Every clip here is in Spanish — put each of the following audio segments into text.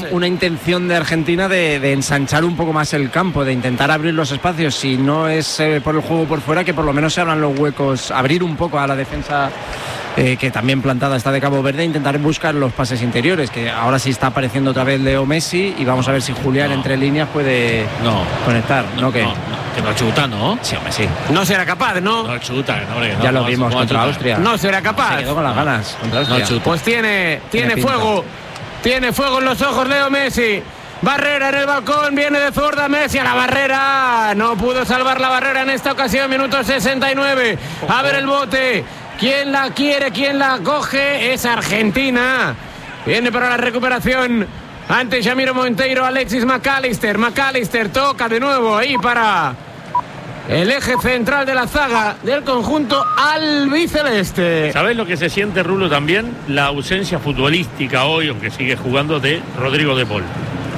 una intención de Argentina de ensanchar un poco más el campo, de intentar abrir los espacios. Si no es por el juego por fuera, que por lo menos se abran los huecos, abrir un poco a la defensa que también plantada está de Cabo Verde, intentar buscar los pases interiores, que ahora sí está apareciendo otra vez Leo Messi, y vamos a ver si Julián entre líneas puede conectar. Que no chuta, ¿no? Sí, hombre, sí. No será capaz, ¿no? No chuta, hombre, ya lo vimos contra Austria. No será capaz. Se quedó con las ganas contra Austria. Pues tiene fuego. Tiene fuego en los ojos Leo Messi. Barrera en el balcón, viene de zurda Messi a la barrera. No pudo salvar la barrera en esta ocasión, minuto 69. A ver el bote. ¿Quién la quiere? ¿Quién la coge? Es Argentina. Viene para la recuperación. Ante Jamiro Monteiro, Alexis McAllister. McAllister toca de nuevo ahí para el eje central de la zaga del conjunto albiceleste. ¿Sabés lo que se siente, Rulo, también? La ausencia futbolística hoy, aunque sigue jugando, de Rodrigo de Paul.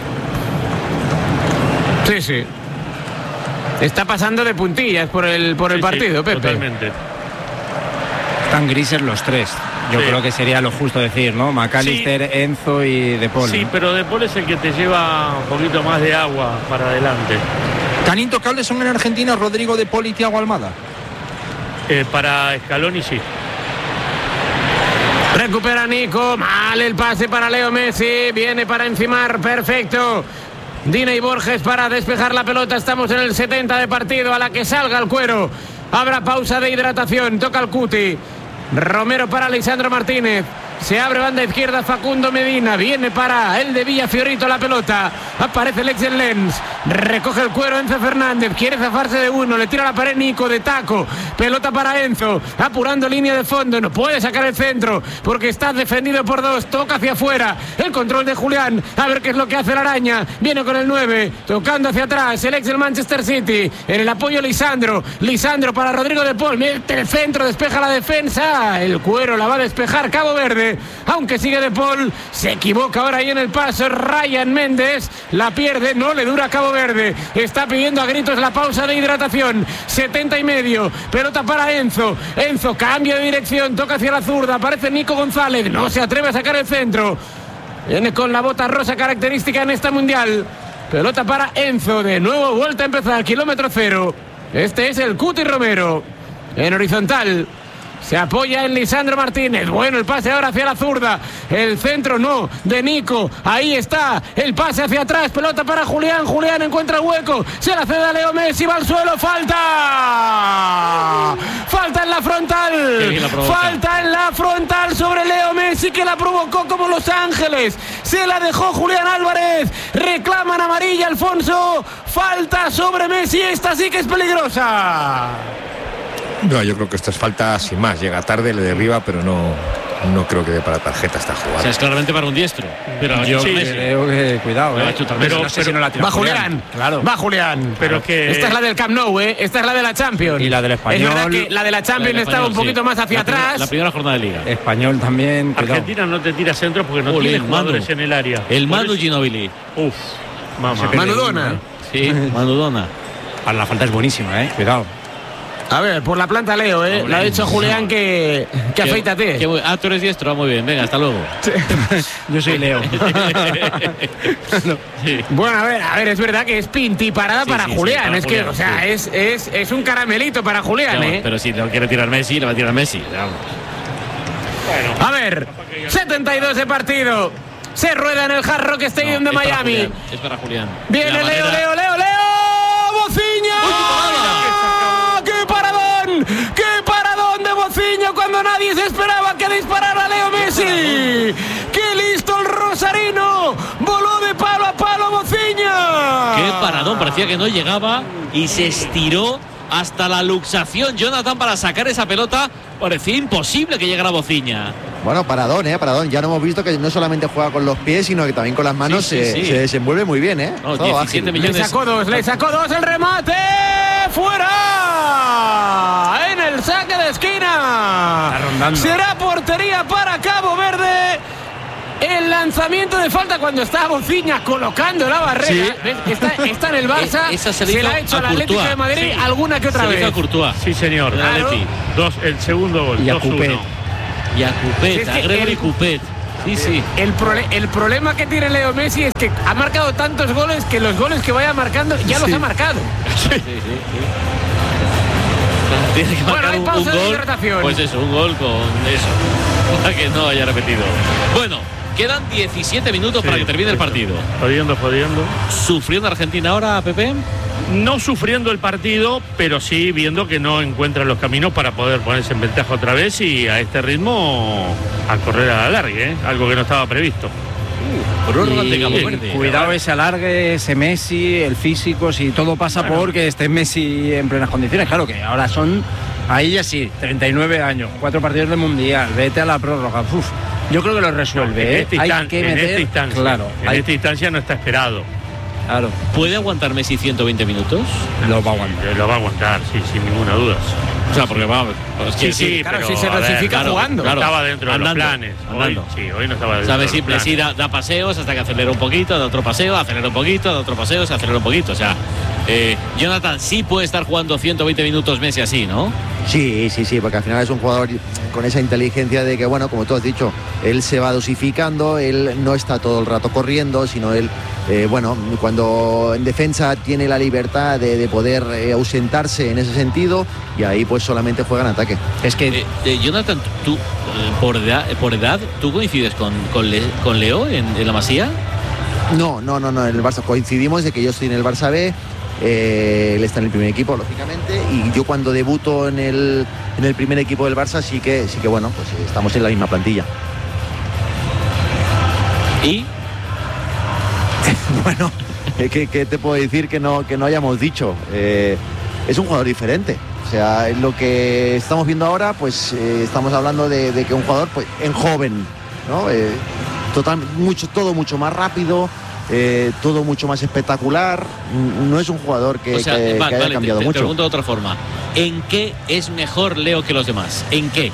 Sí. Está pasando de puntillas por el partido, Pepe. Totalmente. Están grises los tres. Yo creo que sería lo justo decir, ¿no? McAllister, Enzo y De Paul. Sí, pero De Paul es el que te lleva un poquito más de agua para adelante. ¿Tan intocables son en Argentina Rodrigo De Paul y Thiago Almada? Para Scaloni sí. Recupera Nico, mal el pase para Leo Messi, viene para encimar, perfecto. Dina y Borges para despejar la pelota, estamos en el 70 de partido, a la que salga el cuero. Habrá pausa de hidratación, toca el Cuti. Romero para Lisandro Martínez. Se abre banda izquierda Facundo Medina. Viene para el de Villafiorito la pelota. Aparece el ex Lens. Recoge el cuero Enzo Fernández. Quiere zafarse de uno. Le tira la pared Nico de taco. Pelota para Enzo. Apurando línea de fondo. No puede sacar el centro porque está defendido por dos. Toca hacia afuera. El control de Julián. A ver qué es lo que hace la araña. Viene con el 9. Tocando hacia atrás. El ex del Manchester City. En el apoyo Lisandro. Lisandro para Rodrigo de Paul. Mete el centro. Despeja la defensa. El cuero la va a despejar Cabo Verde. Aunque sigue De Paul, se equivoca ahora ahí en el paso Ryan Méndez, la pierde, no le dura a Cabo Verde, está pidiendo a gritos la pausa de hidratación. 70 y medio, pelota para Enzo cambia de dirección, toca hacia la zurda, aparece Nico González, no se atreve a sacar el centro, viene con la bota rosa característica en esta mundial, pelota para Enzo, de nuevo vuelta a empezar, kilómetro cero. Este es el Cuti Romero en horizontal. Se apoya en Lisandro Martínez. Bueno, el pase ahora hacia la zurda. El centro no, de Nico. Ahí está, el pase hacia atrás. Pelota para Julián. Julián encuentra hueco. Se la cede a Leo Messi. Va al suelo. ¡Falta! ¡Falta en la frontal! ¡Falta en la frontal sobre Leo Messi, que la provocó como Los Ángeles! Se la dejó Julián Álvarez. Reclaman amarilla, Alfonso. Falta sobre Messi. Esta sí que es peligrosa. No, yo creo que esta es falta sin más. Llega tarde, le derriba, pero no creo que dé para tarjeta esta jugada. O sea, es claramente para un diestro. Pero yo creo que cuidado, pero no sé si no la tira va Julián. Claro. Va Julián. Pero que esta es la del Camp Nou, Esta es la de la Champions. Y la del Español. Es verdad que la de la Champions estaba un poquito más hacia atrás. La primera jornada de liga. Español también. Cuidado. Argentina no te tira centros porque no tiene jugadores en el área. El Manu Ginóbili. Uf, mamá. Manudona. Sí, Manudona. Para la falta es buenísima, cuidado. A ver, por la planta Leo, Le ha dicho Julián que afeítate. Tú eres diestro, muy bien, venga, hasta luego. Yo soy Leo. No. Sí. Bueno, a ver, es verdad que es pintiparada para Julián. Para es Julián, que, o sea, es un caramelito para Julián, Claro, pero si lo quiere tirar Messi, le va a tirar Messi. Vamos. Bueno, A ver, 72 de partido. Se rueda en el Hard Rock Stadium de Miami. Es para Julián. Viene Leo. ¡Bociña! ¡Qué paradón de Bociño cuando nadie se esperaba que disparara Leo Messi! ¡Qué listo el rosarino! ¡Voló de palo a palo Bociña! ¡Qué paradón! Parecía que no llegaba y se estiró hasta la luxación Jonathan para sacar esa pelota. Parecía imposible que llegara Bociña. Bueno, paradón, paradón. Ya no hemos visto que no solamente juega con los pies, sino que también con las manos se desenvuelve muy bien, No, 17 millones. Le sacó dos el remate. ¡Fuera! En el saque de esquina. Está rondando. Será portería para Cabo Verde. El lanzamiento de falta cuando está Bociña colocando la barrera. Está en el Barça. Se la ha hecho al Atlético de Madrid alguna que otra vez. Se Courtois. Sí, señor. Claro. El segundo gol. Y a 2-1. Coupet. Y a Coupet, a Gregory Coupet. Sí. El problema que tiene Leo Messi es que ha marcado tantos goles que los goles que vaya marcando ya los ha marcado. Sí. Tiene que marcar un gol. Pues eso, un gol con eso. Para que no haya repetido. Bueno, quedan 17 minutos para que termine el partido. Jodiendo. ¿Sufriendo Argentina ahora, Pepe? No sufriendo el partido, pero sí viendo que no encuentran los caminos para poder ponerse en ventaja otra vez y a este ritmo a correr a la larga, algo que no estaba previsto. Cuidado ese alargue, ese Messi, el físico, si todo pasa por que esté Messi en plenas condiciones. Claro que ahora son, ahí ya sí, 39 años, 4 partidos del Mundial, vete a la prórroga. Uf, yo creo que lo resuelve. En esta instancia no está esperado. Claro. ¿Puede aguantar Messi 120 minutos? Lo va a aguantar, sí, sin ninguna duda. O sea, porque va. Sí, claro, pero, si se clasifica jugando. Claro, estaba dentro de los planes. Hoy no estaba dentro. ¿Sabes? Simple, sí, da paseos hasta que acelera un poquito, da otro paseo, acelera un poquito, da otro paseo, se acelera un poquito. O sea, Jonathan, sí puede estar jugando 120 minutos Messi así, ¿no? Sí, porque al final es un jugador con esa inteligencia de que, bueno, como tú has dicho, él se va dosificando, él no está todo el rato corriendo, sino él, cuando en defensa tiene la libertad de poder ausentarse en ese sentido, y ahí pues solamente juega en ataque. Es que Jonathan, tú por edad, ¿tú coincides con Leo en la Masía? No, en el Barça coincidimos de que yo estoy en el Barça B. Él está en el primer equipo, lógicamente, y yo cuando debuto en el primer equipo del Barça sí que bueno, pues estamos en la misma plantilla. ¿Y? Bueno, ¿qué te puedo decir que no hayamos dicho? Es un jugador diferente. O sea, lo que estamos viendo ahora, pues estamos hablando de que un jugador pues en joven, ¿no? Todo mucho más rápido. Todo mucho más espectacular. No es un jugador que haya cambiado mucho. Te pregunto de otra forma, ¿en qué es mejor Leo que los demás? ¿En qué?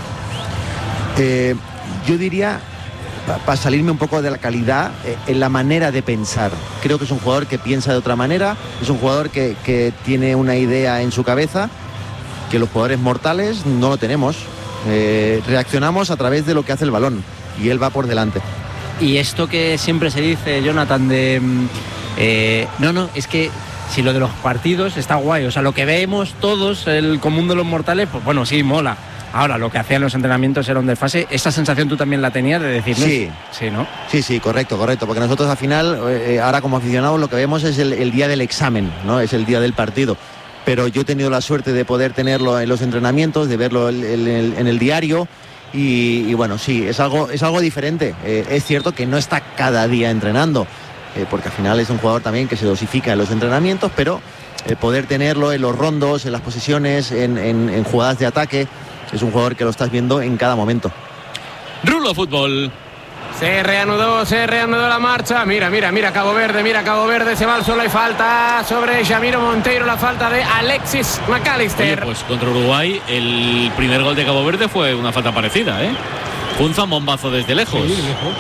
Yo diría, para salirme un poco de la calidad, en la manera de pensar. Creo que es un jugador que piensa de otra manera, es un jugador que tiene una idea en su cabeza que los jugadores mortales no lo tenemos. Reaccionamos a través de lo que hace el balón y él va por delante. Y esto que siempre se dice, Jonathan, es que si lo de los partidos está guay, o sea, lo que vemos todos, el común de los mortales, pues bueno, sí, mola. Ahora, lo que hacían los entrenamientos era un desfase. ¿Esa sensación tú también la tenías de decir? Sí, ¿no? Sí, correcto, porque nosotros al final, ahora como aficionados, lo que vemos es el día del examen, ¿no? Es el día del partido. Pero yo he tenido la suerte de poder tenerlo en los entrenamientos, de verlo en el diario. Y bueno, sí, es algo diferente. Es cierto que no está cada día entrenando, porque al final es un jugador también que se dosifica en los entrenamientos, pero poder tenerlo en los rondos, en las posiciones, en jugadas de ataque, es un jugador que lo estás viendo en cada momento. Rulo Fútbol. Se reanudó la marcha. Mira Cabo Verde, se va al suelo y falta sobre Jamiro Monteiro, la falta de Alexis McAllister. Oye, pues contra Uruguay el primer gol de Cabo Verde fue una falta parecida, fue un zambombazo desde lejos. Sí, lejos.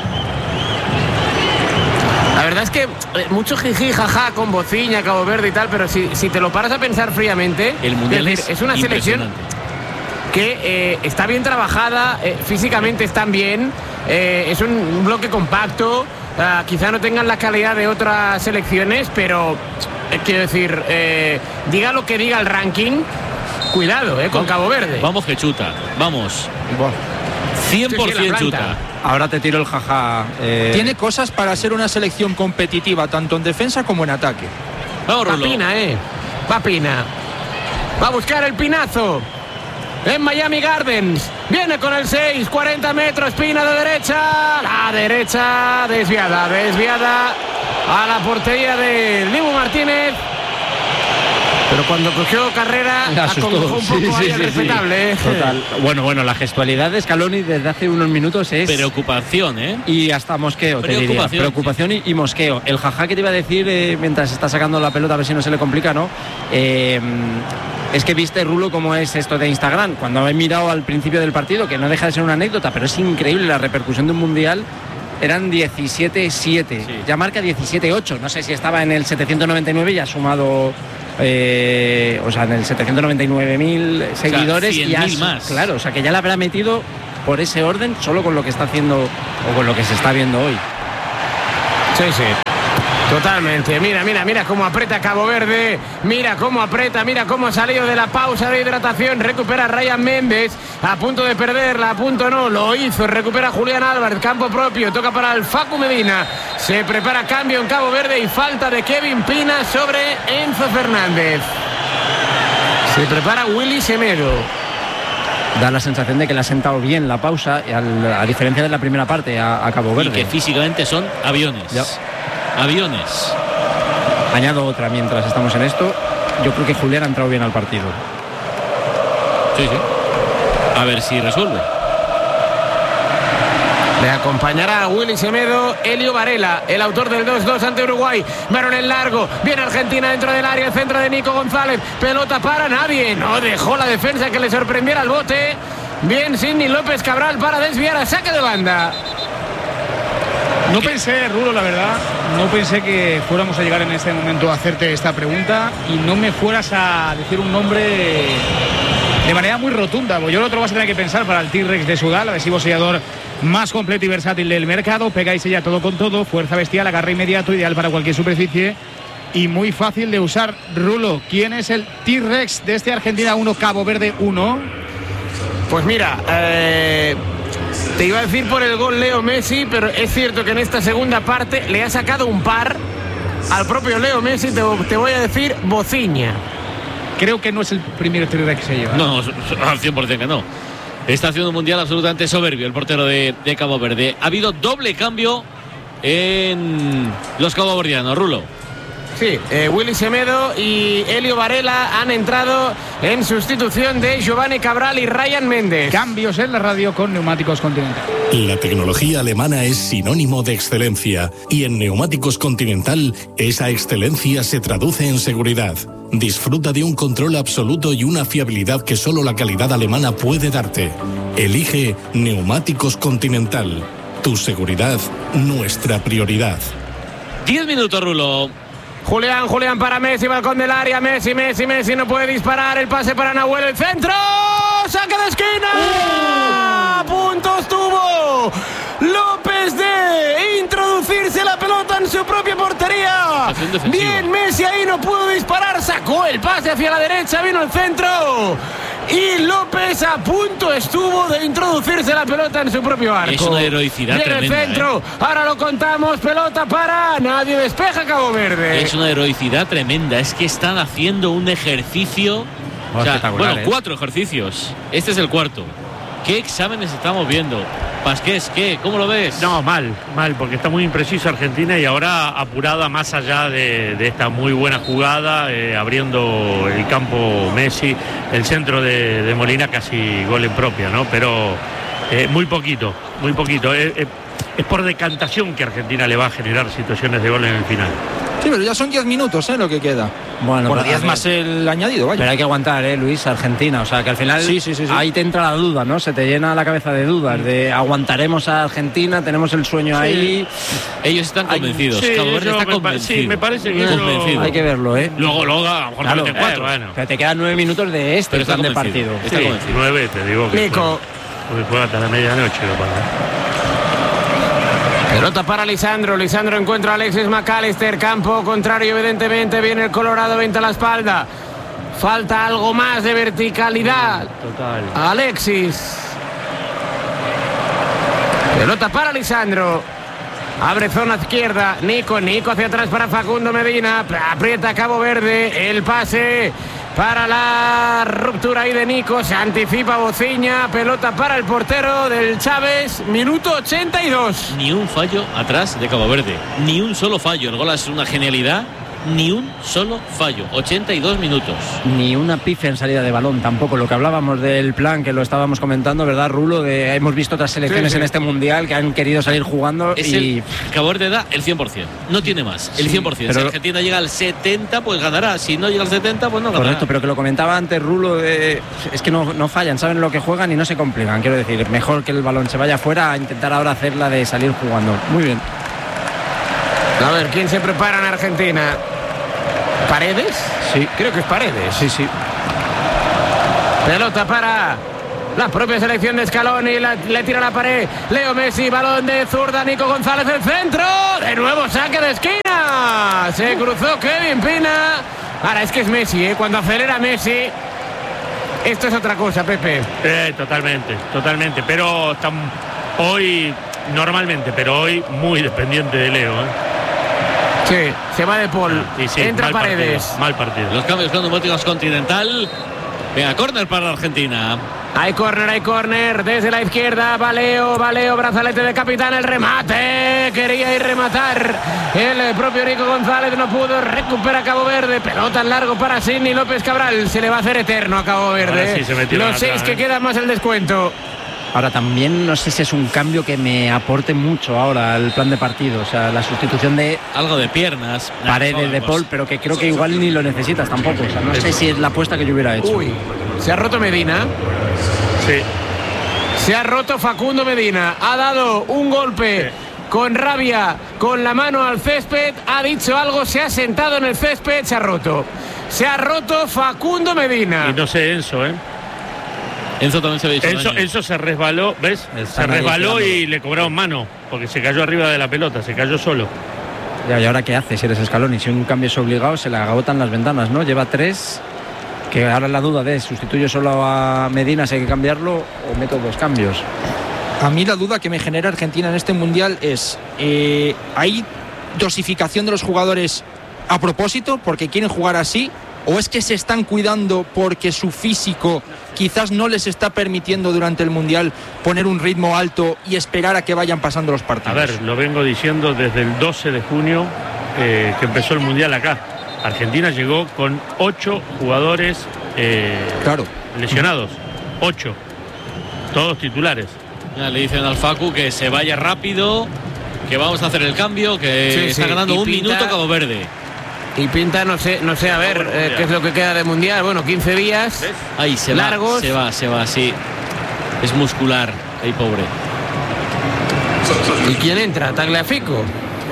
La verdad es que mucho jiji, jaja con Bociña, Cabo Verde y tal, pero si te lo paras a pensar fríamente, el Mundial es una selección que está bien trabajada, físicamente están bien, es un bloque compacto, quizá no tengan la calidad de otras selecciones, pero quiero decir, diga lo que diga el ranking, cuidado con Cabo Verde. Vamos que chuta, vamos. 100% chuta. Ahora te tiro el jaja. Tiene cosas para ser una selección competitiva, tanto en defensa como en ataque. Vamos, Rulo. Papina. Va a buscar el pinazo. En Miami Gardens, viene con el 6, 40 metros, Pina de derecha, la derecha desviada a la portería de Dibu Martínez, pero cuando cogió carrera acongojó un poco ahí el respetable. Total. Bueno, la gestualidad de Scaloni desde hace unos minutos es preocupación, y hasta mosqueo, te diría. Preocupación y mosqueo. El jaja que te iba a decir mientras está sacando la pelota, a ver si no se le complica, ¿no? Es que viste, Rulo, cómo es esto de Instagram. Cuando he mirado al principio del partido, que no deja de ser una anécdota, pero es increíble la repercusión de un mundial. Eran 17-7, sí. Ya marca 17-8. No sé si estaba en el 799 y ha sumado, en el 799.000 seguidores. O sea, 100.000 más. Claro, o sea que ya le habrá metido por ese orden, solo con lo que está haciendo o con lo que se está viendo hoy. Sí. Totalmente, mira cómo aprieta Cabo Verde, mira cómo aprieta, mira cómo ha salido de la pausa de hidratación, recupera Ryan Méndez, a punto de perderla, a punto no, lo hizo, recupera Julián Álvarez, campo propio, toca para el Facu Medina, se prepara cambio en Cabo Verde y falta de Kevin Pina sobre Enzo Fernández. Se prepara Willy Semedo. Da la sensación de que le ha sentado bien la pausa, a diferencia de la primera parte a Cabo Verde. Y que físicamente son aviones. Ya. Aviones. Añado otra mientras estamos en esto. Yo creo que Julián ha entrado bien al partido. Sí. A ver si resuelve. Le acompañará a Willy Semedo, Elio Varela, el autor del 2-2 ante Uruguay. Varón en largo, viene Argentina dentro del área, el centro de Nico González. Pelota para nadie, no dejó la defensa que le sorprendiera al bote. Bien Sidney López Cabral para desviar a saque de banda. No pensé, Rulo, la verdad, no pensé que fuéramos a llegar en este momento a hacerte esta pregunta y no me fueras a decir un nombre de manera muy rotunda. Yo lo otro vas a tener que pensar para el T-Rex de Sudal, adhesivo sellador más completo y versátil del mercado. Pega y sella todo con todo, fuerza bestial, agarre inmediato, ideal para cualquier superficie y muy fácil de usar. Rulo, ¿quién es el T-Rex de este Argentina 1, Cabo Verde 1? Pues mira, te iba a decir por el gol Leo Messi, pero es cierto que en esta segunda parte le ha sacado un par al propio Leo Messi. Te voy a decir Bociña. Creo que no es el primer T-Rex que se lleva. No, al 100% que no. Está haciendo un mundial absolutamente soberbio el portero de Cabo Verde. Ha habido doble cambio en los caboverdianos, Rulo. Sí, Willy Semedo y Elio Varela han entrado en sustitución de Giovanni Cabral y Ryan Méndez. Cambios en la radio con Neumáticos Continental. La tecnología alemana es sinónimo de excelencia y en Neumáticos Continental esa excelencia se traduce en seguridad. Disfruta de un control absoluto y una fiabilidad que solo la calidad alemana puede darte. Elige Neumáticos Continental. Tu seguridad, nuestra prioridad. 10 minutos, Rulo. Julián para Messi, balcón del área, Messi no puede disparar, el pase para Nahuel, el centro, saque de esquina, a punto estuvo López de introducirse la pelota en su propia portería. Bien, Messi ahí no pudo disparar, sacó el pase hacia la derecha, vino el centro y López a punto estuvo de introducirse la pelota en su propio arco. Es una heroicidad viene tremenda, el centro, ahora lo contamos, pelota para, nadie despeja Cabo Verde. Es una heroicidad tremenda, es que están haciendo un ejercicio, bueno, 4 ejercicios, este es el cuarto. ¿Qué exámenes estamos viendo? Pasqués, ¿qué? ¿Cómo lo ves? No, mal, porque está muy impreciso Argentina y ahora apurada más allá de esta muy buena jugada, abriendo el campo Messi, el centro de Molina casi gol en propia, ¿no? Pero muy poquito. Es por decantación que Argentina le va a generar situaciones de gol en el final. Sí, pero ya son 10 minutos, lo que queda. Bueno, por 10 más el añadido, vaya. Pero hay que aguantar, Luis, Argentina. O sea, que al final sí. Ahí te entra la duda, ¿no? Se te llena la cabeza de dudas, de aguantaremos a Argentina, tenemos el sueño ahí. Ellos están convencidos. Cabo Verde está convencido. Sí, me parece que eso... Hay que verlo, Luego a lo mejor meten 4. Bueno. Pero te quedan 9 minutos de este plan de partido. Está convencido. 9, te digo que Nico. Porque juega hasta la medianoche, Pelota para Lisandro encuentra a Alexis McAllister, campo contrario evidentemente, viene el Colorado, 20 a la espalda, falta algo más de verticalidad. Total. Alexis. Pelota para Lisandro, abre zona izquierda, Nico hacia atrás para Facundo Medina, aprieta Cabo Verde, el pase para la ruptura ahí de Nico, se anticipa Bociña, pelota para el portero del Chávez, minuto 82. Ni un fallo atrás de Cabo Verde, ni un solo fallo, el gol es una genialidad. Ni un solo fallo, 82 minutos. Ni una pifia en salida de balón, tampoco. Lo que hablábamos del plan, que lo estábamos comentando, ¿verdad, Rulo? Hemos visto otras selecciones en este Mundial que han querido salir jugando Cabo Verde da el 100%, no tiene más, el 100%. Pero si Argentina llega al 70, pues ganará. Si no llega al 70, pues no ganará. Correcto, pero que lo comentaba antes Rulo, es que no fallan, saben lo que juegan y no se complican. Quiero decir, mejor que el balón se vaya afuera a intentar ahora hacerla de salir jugando. Muy bien. A ver, ¿quién se prepara en Argentina? ¿Paredes? Sí. Creo que es Paredes. Sí. Pelota para La propia selección de Scaloni, le tira a la pared Leo Messi, balón de zurda, Nico González, el centro, de nuevo saque de esquina, se cruzó Kevin Pina. Ahora es que es Messi, cuando acelera Messi, esto es otra cosa, Pepe. Totalmente, pero están hoy normalmente, pero hoy muy dependiente de Leo. Sí, se va de Paul, sí, entra Paredes. Mal partido. Los cambios con neumáticos Continental. Venga, córner para la Argentina. Hay córner desde la izquierda. Valeo, brazalete de capitán, el remate. Quería ir rematar el propio Nico González, no pudo. Recupera Cabo Verde. Pelota en largo para Sidney López Cabral. Se le va a hacer eterno a Cabo Verde. Sí, los 6 que quedan más el descuento. Ahora también no sé si es un cambio que me aporte mucho ahora al plan de partido. O sea, la sustitución de algo de piernas, Paredes, de Paul, pero que creo que igual ni lo necesitas tampoco. O sea, no sé si es la apuesta que yo hubiera hecho. Uy, se ha roto Medina. Sí. Se ha roto Facundo Medina. Ha dado un golpe con rabia, con la mano al césped. Ha dicho algo, se ha sentado en el césped, se ha roto. Se ha roto Facundo Medina. Y no sé, Enzo, Enzo también se había dicho. Enzo se resbaló, ¿ves? Se resbaló y le cobraron mano, porque se cayó arriba de la pelota, se cayó solo. Ya, ¿y ahora qué hace si eres Scaloni? Si un cambio es obligado, se le agotan las ventanas, ¿no? Lleva 3, que ahora la duda de sustituyo solo a Medina, si hay que cambiarlo, o meto 2 cambios. A mí la duda que me genera Argentina en este Mundial es, ¿hay dosificación de los jugadores a propósito porque quieren jugar así? ¿O es que se están cuidando porque su físico quizás no les está permitiendo durante el Mundial poner un ritmo alto y esperar a que vayan pasando los partidos? A ver, lo vengo diciendo desde el 12 de junio que empezó el Mundial acá. Argentina llegó con 8 jugadores lesionados. 8. Todos titulares. Ya le dicen al Facu que se vaya rápido, que vamos a hacer el cambio, que está ganando un minuto Cabo Verde. Y pinta, no sé, a ver qué es lo que queda de Mundial. Bueno, 15 días. Ahí se largos. Se va, sí. Es muscular, ahí pobre. ¿Y quién entra? ¿Tagliafico?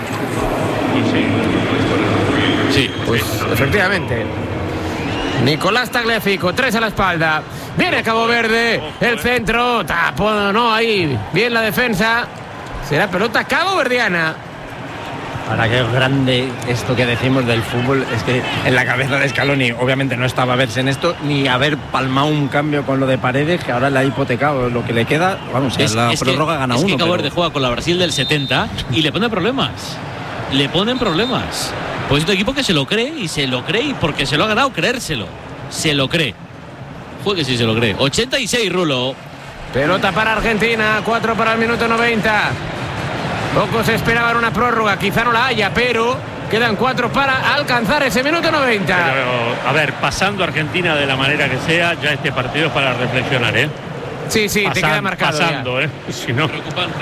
Sí. Pues efectivamente. Nicolás Tagliafico, 3 a la espalda. Viene Cabo Verde, el centro. No, ahí. Bien la defensa. Será pelota caboverdiana. Ahora que es grande esto que decimos del fútbol, es que en la cabeza de Scaloni obviamente no estaba a verse en esto, ni haber palmado un cambio con lo de Paredes, que ahora le ha hipotecado lo que le queda. Vamos, en la prórroga gana uno. Es que Cabo Verde juega con la Brasil del 70 y le pone problemas. Le ponen problemas. Pues es un equipo que se lo cree y porque se lo ha ganado creérselo. Se lo cree. Juegue si se lo cree. 86, Rulo. Pelota para Argentina, 4 para el minuto 90. Pocos esperaban una prórroga, quizá no la haya, pero quedan 4 para alcanzar ese minuto 90. Pero, a ver, pasando Argentina de la manera que sea, ya este partido es para reflexionar, Sí, te queda marcado. Pasando, si no. Preocupante.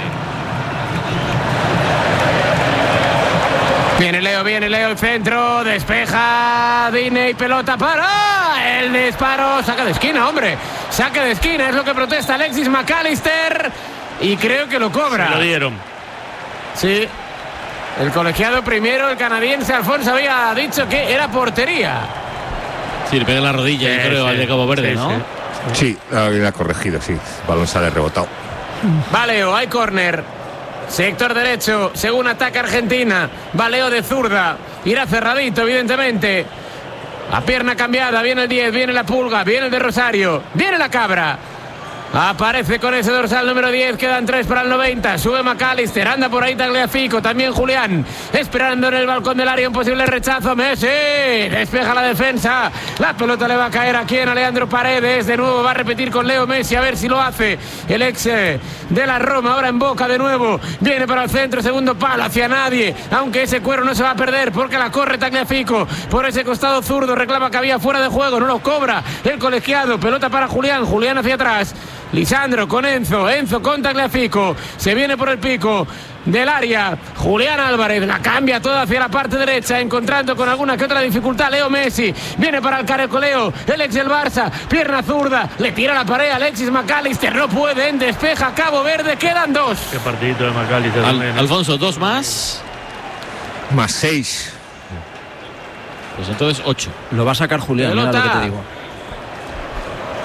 Viene Leo, el centro, despeja Dine y pelota para el disparo, saca de esquina, hombre. Saca de esquina, es lo que protesta Alexis McAllister y creo que lo cobra. Se lo dieron. Sí, el colegiado primero, el canadiense Alfonso había dicho que era portería. Sí, le pega la rodilla, yo creo, al de Cabo Verde, ¿no? Sí, había corregido, sí. El balón sale rebotado. Valeo, hay córner. Sector derecho, según ataca Argentina. Valeo de zurda. Irá cerradito, evidentemente. A pierna cambiada, viene el 10, viene la Pulga, viene el de Rosario, viene la Cabra. Aparece con ese dorsal número 10, quedan 3 para el 90, sube McAllister, anda por ahí Tagliafico, también Julián, esperando en el balcón del área un posible rechazo, Messi, despeja la defensa, la pelota le va a caer aquí en Leandro Paredes, de nuevo va a repetir con Leo Messi, a ver si lo hace, el ex de la Roma, ahora en Boca de nuevo, viene para el centro, segundo palo, hacia nadie, aunque ese cuero no se va a perder, porque la corre Tagliafico, por ese costado zurdo, reclama que había fuera de juego, no lo cobra, el colegiado, pelota para Julián, Julián hacia atrás, Lisandro con Enzo con Tagliafico, se viene por el pico del área, Julián Álvarez la cambia toda hacia la parte derecha, encontrando con alguna que otra dificultad Leo Messi, viene para el carecoleo, el ex del Barça, pierna zurda, le tira la pared a Alexis McAllister, no pueden, despeja Cabo Verde, quedan 2. Qué partidito de McAllister. Alfonso, 2 más. Más 6. Pues entonces 8. Lo va a sacar Julián, mira lo que te digo.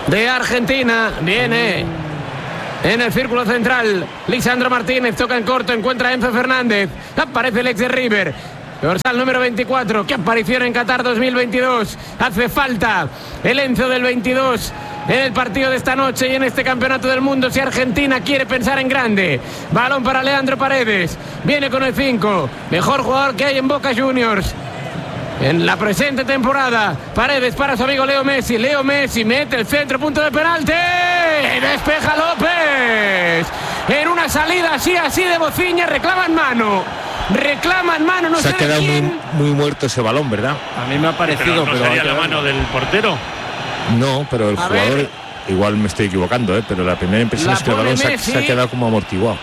de Argentina. Viene en el círculo central Lisandro Martínez, toca en corto, encuentra a Enzo Fernández, aparece el ex de River, dorsal número 24, que apareció en Qatar 2022. Hace falta el Enzo del 22 en el partido de esta noche y en este campeonato del mundo si Argentina quiere pensar en grande. Balón para Leandro Paredes, viene con el 5, mejor jugador que hay en Boca Juniors en la presente temporada. Paredes para su amigo Leo Messi. Leo Messi mete el centro, punto de penalti. Despeja López. En una salida así de Bociña, reclaman mano. No se sé ha quedado de quién. muy muerto ese balón, ¿verdad? A mí me ha parecido, ¿No sería la mano del portero? No, pero el jugador, igual me estoy equivocando, pero la primera impresión es que el balón se ha quedado como amortiguado.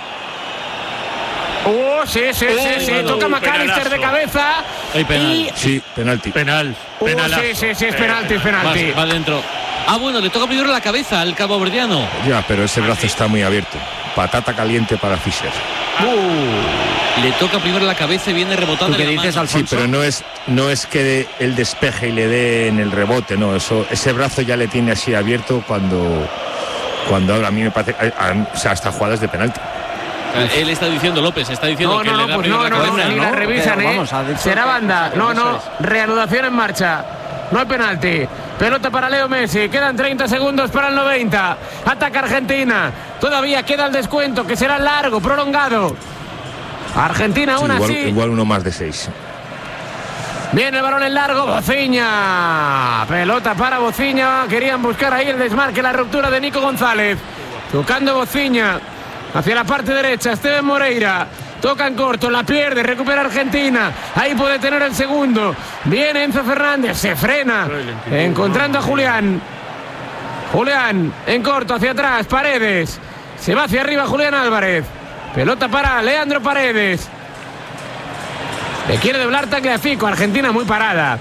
Sí. Toca McAllister de cabeza. Sí, penalti. Sí, es penalti. Va dentro. Bueno, le toca primero la cabeza al caboverdiano. Ya, pero ese brazo está muy abierto. Patata caliente para Fischer. Le toca primero la cabeza y viene rebotando. ¿Qué dices, Alfonso? Sí, pero no es que él despeje y le dé en el rebote, no. Ese brazo ya le tiene así abierto cuando ahora a mí me parece. O sea, hasta jugadas de penalti. Él está diciendo, López, está diciendo que le da primero la cabeza. Ni la revisan, será banda. Reanudación en marcha. No hay penalti. Pelota para Leo Messi. Quedan 30 segundos para el 90. Ataca Argentina. Todavía queda el descuento, que será largo, prolongado. Argentina aún así. Igual uno más de 6. Viene el balón en largo. Bociña. Pelota para Bociña. Querían buscar ahí el desmarque, la ruptura de Nico González. Tocando Bociña hacia la parte derecha. Steven Moreira. Toca en corto, la pierde, recupera Argentina. Ahí puede tener el segundo. Viene Enzo Fernández, se frena, encontrando a Julián. Julián en corto, hacia atrás, Paredes. Se va hacia arriba Julián Álvarez. Pelota para Leandro Paredes. Le quiere doblar Tagliafico. Argentina muy parada.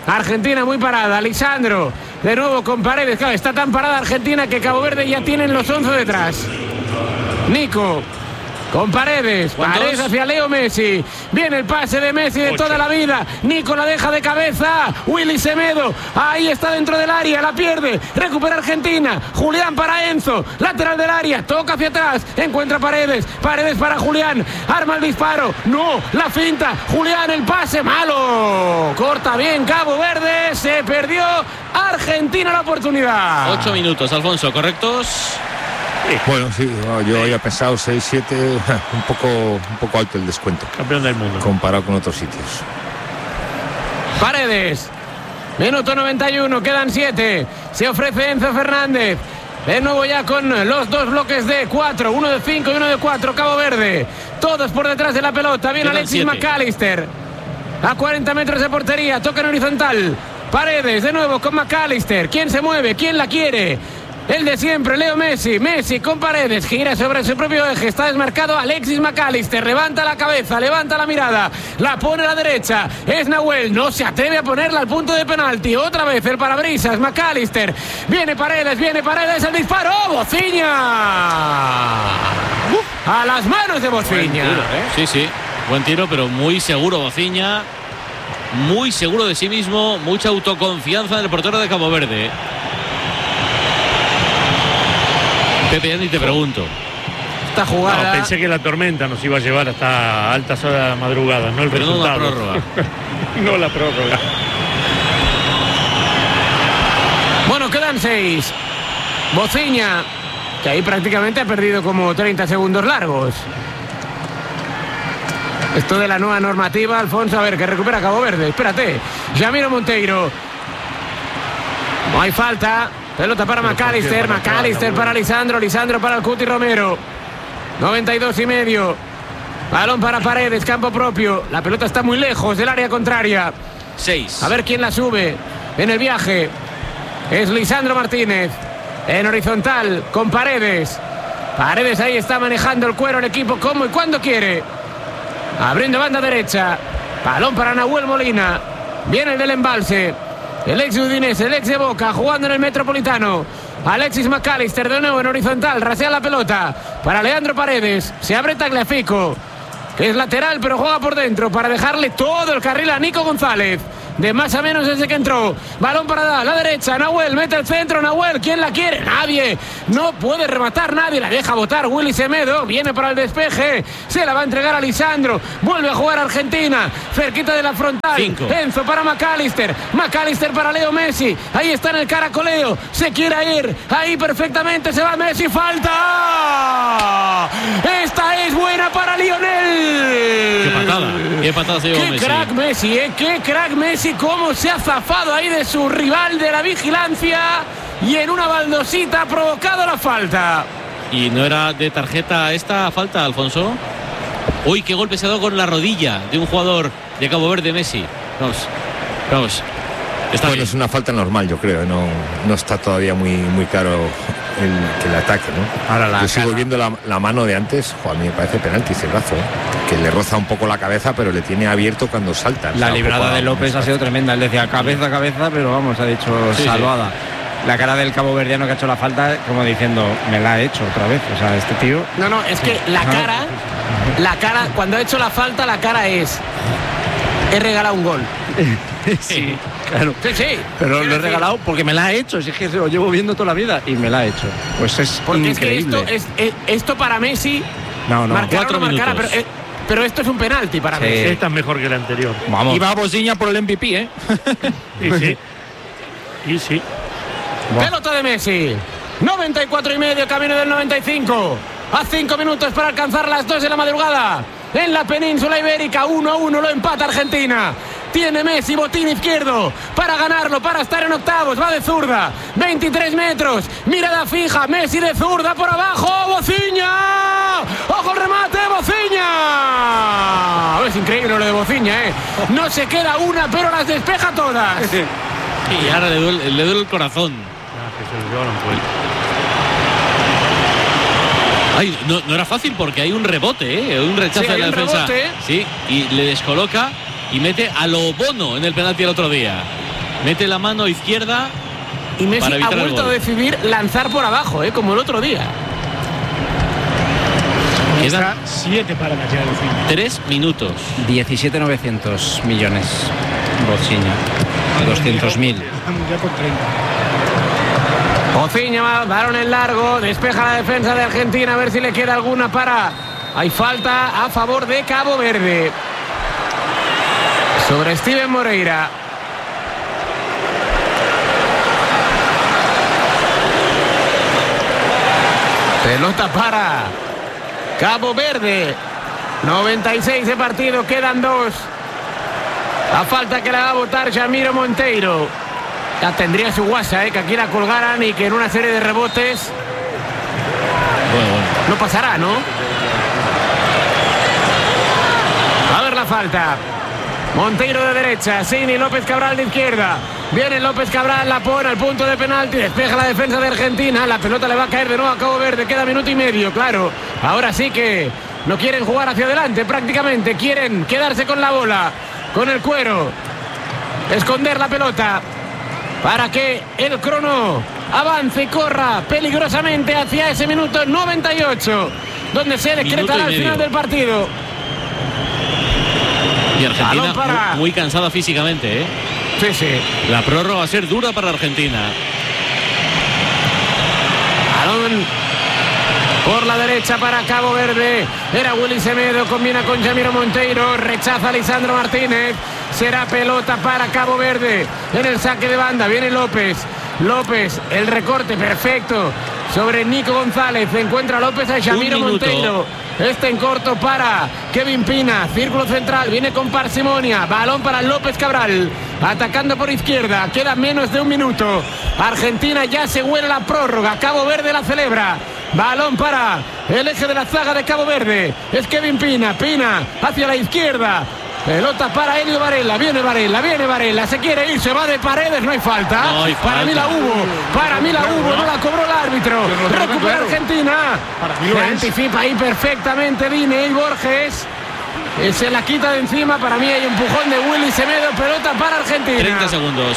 Lisandro, de nuevo con Paredes. Claro, está tan parada Argentina que Cabo Verde ya tienen los 11 detrás. Nico con Paredes hacia Leo Messi. Viene el pase de Messi de toda la vida. Nico la deja de cabeza. Willy Semedo, ahí está dentro del área, la pierde. Recupera Argentina. Julián para Enzo, lateral del área, toca hacia atrás, encuentra Paredes para Julián, arma el disparo. No, la finta. Julián, el pase malo. Corta bien Cabo Verde. Se perdió Argentina la oportunidad. 8 minutos, Alfonso, ¿correctos? Bueno, sí, yo había pensado 6-7, un poco alto el descuento. Campeón del mundo. Comparado con otros sitios. Paredes, minuto 91, quedan 7. Se ofrece Enzo Fernández. De nuevo ya con los dos bloques de 4, uno de 5 y uno de 4, Cabo Verde. Todos por detrás de la pelota. Viene Alexis McAllister. A 40 metros de portería, toca en horizontal. Paredes, de nuevo con McAllister. ¿Quién se mueve? ¿Quién la quiere? El de siempre, Leo Messi. Messi con Paredes, gira sobre su propio eje. Está desmarcado Alexis McAllister. Levanta la cabeza, levanta la mirada. La pone a la derecha. Es Nahuel. No se atreve a ponerla al punto de penalti. Otra vez el parabrisas, McAllister. Viene Paredes, el disparo. Bociña. A las manos de Bociña. Sí. Buen tiro, pero muy seguro Bociña. Muy seguro de sí mismo. Mucha autoconfianza en el portero de Cabo Verde. Pepe, ya ni te pregunto. Esta jugada. No, pensé que la tormenta nos iba a llevar hasta altas horas de la madrugada, no el resultado. No la prórroga. No la prórroga. Bueno, quedan 6. Bociña, que ahí prácticamente ha perdido como 30 segundos largos. Esto de la nueva normativa, Alfonso, a ver, que recupera Cabo Verde. Espérate. Yamiro Monteiro. No hay falta. Pelota para McAllister para Lisandro para el Cuti Romero. 92,5. Balón para Paredes, campo propio. La pelota está muy lejos del área contraria. 6. A ver quién la sube en el viaje. Es Lisandro Martínez. En horizontal con Paredes. Paredes ahí está manejando el cuero el equipo como y cuando quiere. Abriendo banda derecha. Balón para Nahuel Molina. Viene el del embalse. El ex de Udinese, el ex de Boca, jugando en el Metropolitano. Alexis McAllister de nuevo en horizontal, rasea la pelota para Leandro Paredes. Se abre Tagliafico, que es lateral pero juega por dentro para dejarle todo el carril a Nico González. de más a menos desde que entró. Balón para la derecha, Nahuel mete el centro, Nahuel, ¿quién la quiere? Nadie, no puede rematar nadie, la deja botar Willy Semedo, viene para el despeje, se la va a entregar a Lisandro, vuelve a jugar Argentina, cerquita de la frontal. 5. Enzo para McAllister, McAllister para Leo Messi, ahí está en el caracoleo, se quiere ir, ahí perfectamente se va Messi, falta. Esta es buena para Lionel. Qué patada se llevó Qué Messi. crack Messi, qué crack Messi, cómo se ha zafado ahí de su rival de la vigilancia y en una baldosita ha provocado la falta. ¿Y no era de tarjeta esta falta, Alfonso? Uy, qué golpe se ha dado con la rodilla de un jugador de Cabo Verde, Messi. Vamos. Está Bueno, bien. es una falta normal, yo creo. No está todavía muy claro el ataque, ¿no? Ahora yo sigo viendo la mano de antes. A mí me parece penalti ese brazo, que le roza un poco la cabeza, pero le tiene abierto cuando salta. La librada de López ha sido tremenda. Él decía cabeza, pero vamos, ha dicho salvada. Sí. La cara del caboverdiano que ha hecho la falta, como diciendo, me la ha hecho otra vez. O sea, este tío. No, es que la cara, cuando ha hecho la falta, la cara es. He regalado un gol. Sí, claro. Sí. Pero lo he regalado porque me la ha hecho. Si es que lo llevo viendo toda la vida y me la ha hecho. Pues es porque increíble. Es que esto para Messi. No. 4 minutos. Pero esto es un penalti para Messi. Esta es mejor que la anterior. Vamos. Y va a Bosiña por el MVP, ¿eh? Y sí. Pelota de Messi. 94,5, camino del 95. A 5 minutos para alcanzar las 2 de la madrugada. En la península ibérica, 1-1, lo empata Argentina. Tiene Messi botín izquierdo para ganarlo, para estar en octavos. Va de zurda, 23 metros. Mirada fija, Messi de zurda por abajo. ¡Bociña! ¡Ojo el remate, Bociña! Es increíble lo de Bociña, ¿eh? No se queda una, pero las despeja todas. Y ahora le duele el corazón. Ay, no era fácil porque hay un rebote, un rechazo de la defensa. Rebote. Sí, y le descoloca y mete a lo Bono en el penalti el otro día. Mete la mano izquierda y Messi para ha evitar vuelto a decidir lanzar por abajo, como el otro día. Quedan 7 para la llegada del fin. 3 minutos. 17.900 millones. Bociña. 200.000. Ya con 30. Bociña, balón en largo, despeja la defensa de Argentina, a ver si le queda alguna para. Hay falta a favor de Cabo Verde sobre Steven Moreira. Pelota para Cabo Verde. 96 de partido, quedan 2. La falta que la va a votar Jamiro Monteiro. Ya tendría su guasa, que aquí la colgaran y que en una serie de rebotes no pasará, ¿no? A ver la falta. Monteiro de derecha, Sini, López Cabral de izquierda. Viene López Cabral, la pone al punto de penalti, despeja la defensa de Argentina. La pelota le va a caer de nuevo a Cabo Verde, queda minuto y medio, claro. Ahora sí que no quieren jugar hacia adelante prácticamente, quieren quedarse con la bola, con el cuero, esconder la pelota para que el crono avance y corra peligrosamente hacia ese minuto 98, donde se decretará el final del partido. Y Argentina muy cansada físicamente, Sí. La prórroga va a ser dura para Argentina. Balón por la derecha para Cabo Verde. Era Willy Semedo, combina con Jamiro Monteiro, rechaza a Lisandro Martínez. Será pelota para Cabo Verde. En el saque de banda viene López, el recorte perfecto sobre Nico González. Encuentra López a Jamiro Monteiro. Este en corto para Kevin Pina, círculo central, viene con parsimonia, balón para López Cabral, atacando por izquierda, queda menos de un minuto. Argentina ya se huele la prórroga, Cabo Verde la celebra. Balón para el eje de la zaga de Cabo Verde, es Kevin Pina hacia la izquierda. Pelota para Elio Varela, viene Varela, se quiere ir, se va de Paredes, no hay falta. Para mí la hubo, no la cobró el árbitro. Recupera Argentina. Se anticipa ahí perfectamente Vine y Borges. Se la quita de encima, para mí hay empujón de Willy Semedo, pelota para Argentina. 30 segundos.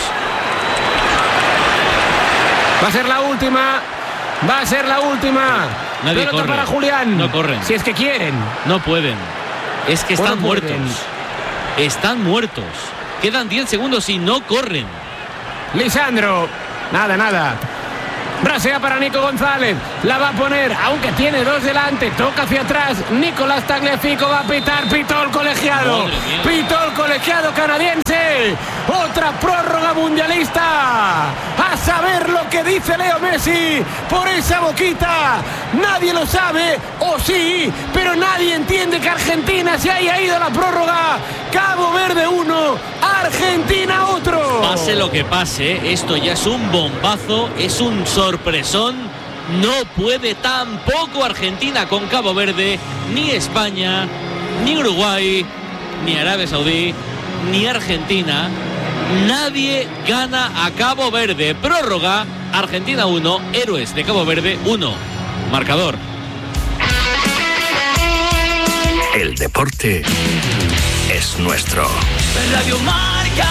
Va a ser la última. Nadie pelota corre. para Julián. No corren. Si es que quieren. No pueden. Es que están muertos. Están muertos. Quedan 10 segundos y no corren. Lisandro, nada. Brasea para Nico González, la va a poner, aunque tiene 2 delante, toca hacia atrás, Nicolás Tagliafico va a pitar, pitó el colegiado canadiense, otra prórroga mundialista, a saber lo que dice Leo Messi por esa boquita, nadie lo sabe, o sí, pero nadie entiende que Argentina se haya ido a la prórroga. Cabo Verde 1, Argentina otro. Pase lo que pase, esto ya es un bombazo, es un sorpresón. No puede tampoco Argentina con Cabo Verde, ni España, ni Uruguay, ni Arabia Saudí, ni Argentina. Nadie gana a Cabo Verde. Prórroga, Argentina 1, Héroes de Cabo Verde 1. Marcador. El deporte es nuestro. Radio Marca.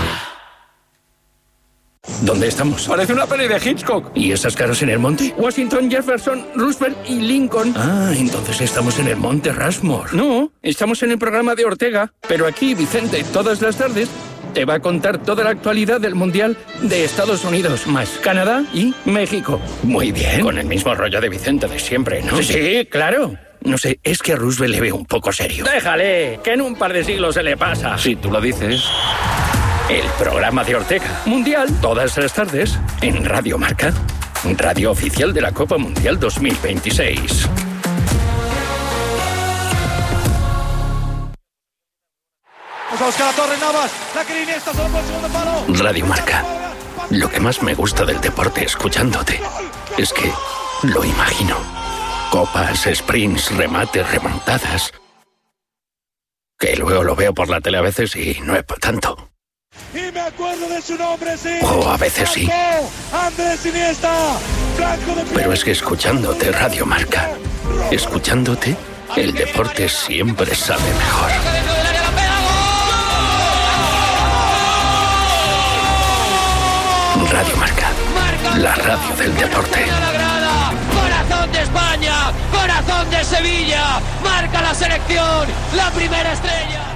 ¿Dónde estamos? Parece una peli de Hitchcock. ¿Y esas caras en el monte? Washington, Jefferson, Roosevelt y Lincoln. Ah, entonces estamos en el monte Rushmore. No, estamos en el programa de Ortega. Pero aquí, Vicente, todas las tardes te va a contar toda la actualidad del Mundial de Estados Unidos, más Canadá y México. Muy bien. Con el mismo rollo de Vicente de siempre, ¿no? Sí, claro. No sé, es que a Roosevelt le veo un poco serio. Déjale, que en un par de siglos se le pasa. Si tú lo dices. El programa de Ortega. Mundial. Todas las tardes en Radio Marca. Radio oficial de la Copa Mundial 2026. Radio Marca. Lo que más me gusta del deporte escuchándote es que lo imagino. Copas, sprints, remates, remontadas. Que luego lo veo por la tele a veces y no es para tanto. Y me acuerdo de su nombre, sí. O a veces sí. Andrés Iniesta, blanco de... Pero es que escuchándote Radio Marca, escuchándote, el deporte siempre sabe mejor. Radio Marca, la radio del deporte. Corazón de España, corazón de Sevilla, marca la selección, la primera estrella.